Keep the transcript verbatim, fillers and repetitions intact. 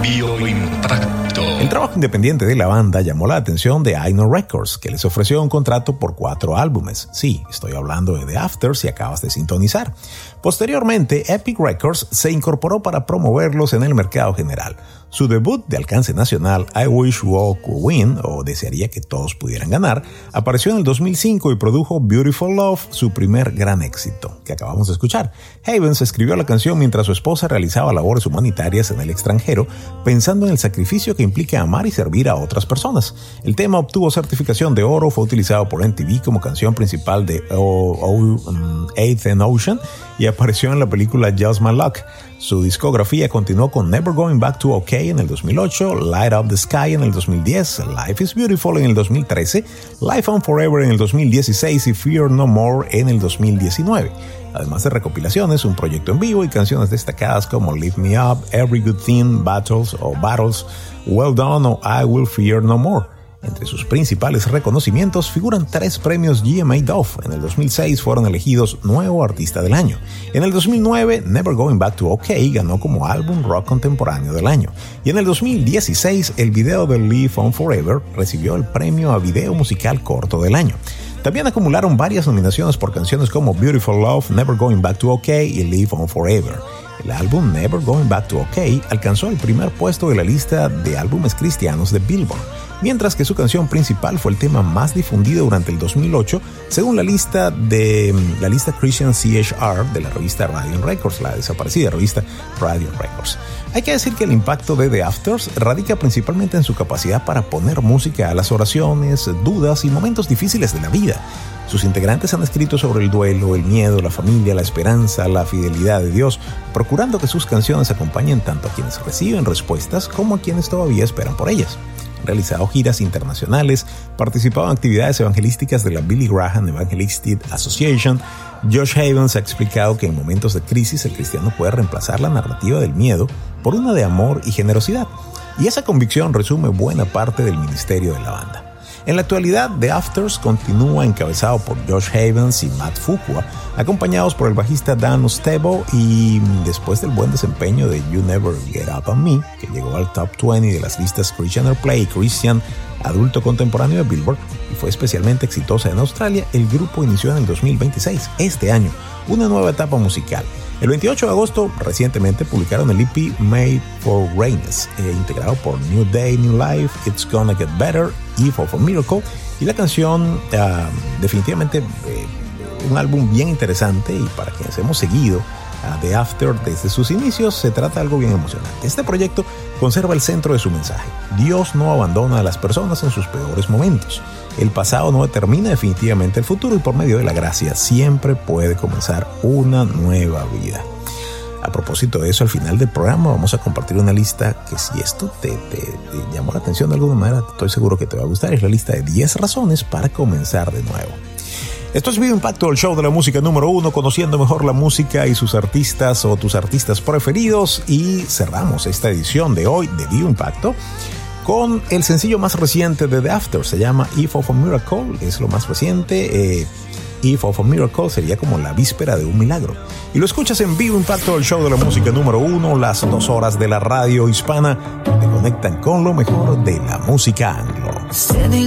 Bioimpacto. El trabajo independiente de la banda llamó la atención de I N O Records, que les ofreció un contrato por cuatro álbumes. Sí, estoy hablando de The Afters si acabas de sintonizar. Posteriormente, Epic Records se incorporó para promoverlos en el mercado general. Su debut de alcance nacional, I Wish We All Could Win, o Desearía que todos pudieran ganar, apareció en el dos mil cinco y produjo Beautiful Love, su primer gran éxito, que acabamos de escuchar. Havens escribió la canción mientras su esposa realizaba labores humanitarias en el extranjero, pensando en el sacrificio que implica amar y servir a otras personas. El tema obtuvo certificación de oro, fue utilizado por M T V como canción principal de Eighth and Ocean y apareció en la película Just My Luck. Su discografía continuó con Never Going Back to OK en el dos mil ocho, Light Up the Sky en el dos mil diez, Life is Beautiful en el dos mil trece, Life on Forever en el dos mil dieciséis y Fear No More en el dos mil diecinueve. Además de recopilaciones, un proyecto en vivo y canciones destacadas como Lift Me Up, Every Good Thing, Battles o Battles, Well Done o I Will Fear No More. Entre sus principales reconocimientos figuran tres premios G M A Dove. En el dos mil seis fueron elegidos Nuevo Artista del Año. En el dos mil nueve, Never Going Back to OK ganó como Álbum Rock Contemporáneo del Año. Y en el dos mil dieciséis, el video de Live On Forever recibió el premio a Video Musical Corto del Año. También acumularon varias nominaciones por canciones como Beautiful Love, Never Going Back to OK y Live On Forever. El álbum Never Going Back to OK alcanzó el primer puesto de la lista de álbumes cristianos de Billboard, mientras que su canción principal fue el tema más difundido durante el dos mil ocho, según la lista de la lista Christian C H R de la revista Radiant Records, la desaparecida revista Radiant Records. Hay que decir que el impacto de The Afters radica principalmente en su capacidad para poner música a las oraciones, dudas y momentos difíciles de la vida. Sus integrantes han escrito sobre el duelo, el miedo, la familia, la esperanza, la fidelidad de Dios, procurando que sus canciones acompañen tanto a quienes reciben respuestas como a quienes todavía esperan por ellas. Han realizado giras internacionales, participado en actividades evangelísticas de la Billy Graham Evangelistic Association. Josh Havens ha explicado que en momentos de crisis el cristiano puede reemplazar la narrativa del miedo por una de amor y generosidad. Y esa convicción resume buena parte del ministerio de la banda. En la actualidad, The Afters continúa encabezado por Josh Havens y Matt Fuqua, acompañados por el bajista Dan Ostebo, y después del buen desempeño de You Never Get Up On Me, que llegó al top veinte de las listas Christian Airplay y Christian Adulto Contemporáneo de Billboard y fue especialmente exitosa en Australia, el grupo inició en el dos mil veintiséis, este año, una nueva etapa musical. El veintiocho de agosto, recientemente, publicaron el E P Made for Greatness, eh, integrado por New Day, New Life, It's Gonna Get Better, Eve of a Miracle, y la canción, uh, definitivamente, eh, un álbum bien interesante, y para quienes hemos seguido a The After desde sus inicios, se trata de algo bien emocionante. Este proyecto conserva el centro de su mensaje. Dios no abandona a las personas en sus peores momentos. El pasado no determina definitivamente el futuro y por medio de la gracia siempre puede comenzar una nueva vida. A propósito de eso, al final del programa vamos a compartir una lista que, si esto te, te, te llamó la atención de alguna manera, estoy seguro que te va a gustar. Es la lista de diez razones para comenzar de nuevo. Esto es Bioimpacto, el show de la música número uno, conociendo mejor la música y sus artistas o tus artistas preferidos. Y cerramos esta edición de hoy de Bioimpacto con el sencillo más reciente de The After. Se llama Eve of a Miracle, es lo más reciente. Eh, Eve of a Miracle sería como la víspera de un milagro. Y lo escuchas en Bioimpacto, el show de la música número uno, las dos horas de la radio hispana que te conectan con lo mejor de la música anglo.